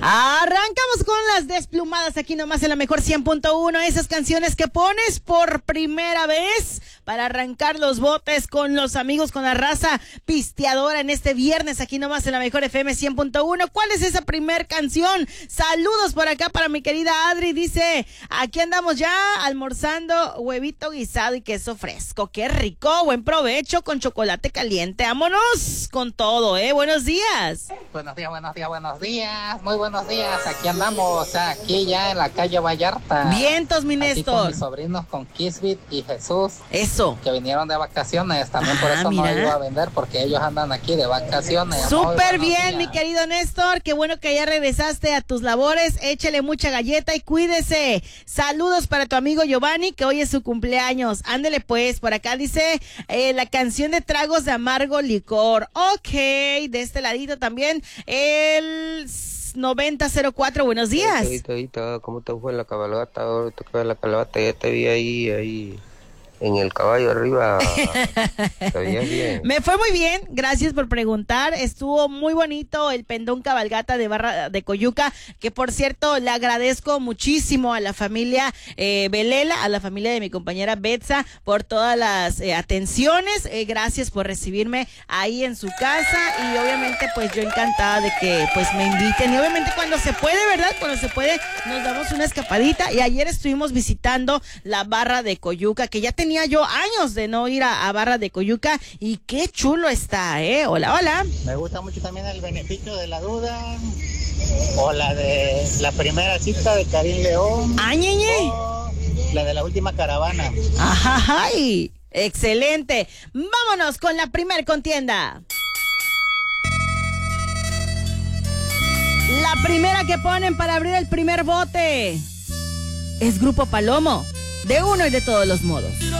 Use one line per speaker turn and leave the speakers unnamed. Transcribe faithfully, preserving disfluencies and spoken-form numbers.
Arrancamos con las desplumadas aquí nomás en la mejor cien punto uno. Esas canciones que pones por primera vez para arrancar los botes con los amigos, con la raza pisteadora en este viernes aquí nomás en la mejor F M cien punto uno. ¿Cuál es esa primer canción? Saludos por acá para mi querida Adri. Dice, aquí andamos ya almorzando huevito guisado y queso fresco. ¡Qué rico! Buen provecho con chocolate caliente. ¡Vámonos con todo, eh! ¡Buenos días!
Buenos días, buenos días, buenos días. Muy buenos días. Aquí andamos, aquí ya en la calle Vallarta.
Vientos, mi
Aquí
Néstor.
con mis sobrinos, con Kisbit y Jesús.
Eso.
Que vinieron de vacaciones. También por
Ah,
eso
mira.
no iba a vender, porque ellos andan aquí de vacaciones.
Súper bien,
días.
mi querido Néstor. Qué bueno que ya regresaste a tus labores. Échele mucha galleta y cuídese. Saludos para tu amigo Giovanni, que hoy es su cumpleaños. Ándele pues, por acá dice eh, la canción de tragos de amargo licor. Ok, de este ladito también el noventa cero cuatro. Buenos días.
Ahorita, ahorita, ¿cómo te fue en la cabalgata? Ahora te fue en la cabalgata, ya te vi ahí, ahí, en el caballo arriba. ¿Te veías bien?
Me fue muy bien, gracias por preguntar. Estuvo muy bonito el pendón cabalgata de Barra de Coyuca, que por cierto le agradezco muchísimo a la familia eh, Belela, a la familia de mi compañera Betsa por todas las eh, atenciones. Eh, gracias por recibirme ahí en su casa y obviamente pues yo encantada de que pues me inviten y obviamente cuando se puede, ¿verdad? Cuando se puede nos damos una escapadita y ayer estuvimos visitando la Barra de Coyuca, que ya tenía yo años de no ir a, a Barra de Coyuca y qué chulo está, ¿eh? Hola, hola.
Me gusta mucho también el beneficio de la duda o la de la primera cita de Karim León.
¡Ah, ñeñe!
O la de la última caravana.
¡Ajá! Ay, excelente. Vámonos con la primer contienda. La primera que ponen para abrir el primer bote es Grupo Palomo, de uno y de todos los modos.